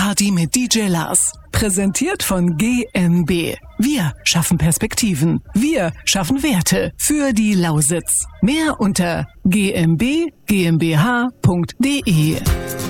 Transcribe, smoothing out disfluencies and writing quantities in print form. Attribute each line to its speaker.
Speaker 1: Party mit DJ Lars. Präsentiert von GmbH. Wir schaffen Perspektiven. Wir schaffen Werte für die Lausitz. Mehr unter gmbh.de.